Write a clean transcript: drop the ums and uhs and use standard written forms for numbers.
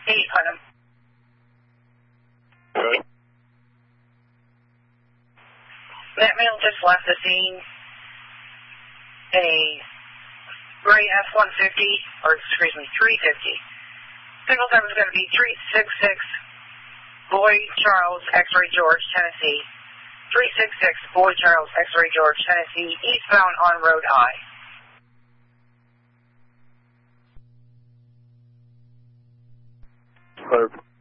8 Putnam. Good. That male just left the scene in a gray F-150, or excuse me, 350. Signal time is going to be 366 Boy Charles X-Ray George, Tennessee. 366 Boy Charles X-Ray George, Tennessee, eastbound on Road I. Clear.